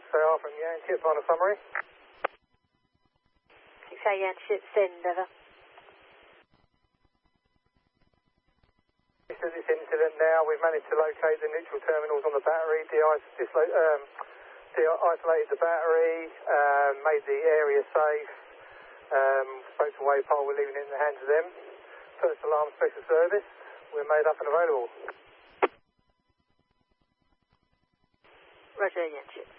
6AR from Yanship, final summary. 6AR Yanship, send over. This is this incident now. We've managed to locate the neutral terminals on the battery, isolated the battery, made the area safe, spoke to Waypole, we're leaving it in the hands of them. First alarm special service, we're made up and available. Roger, Yanship.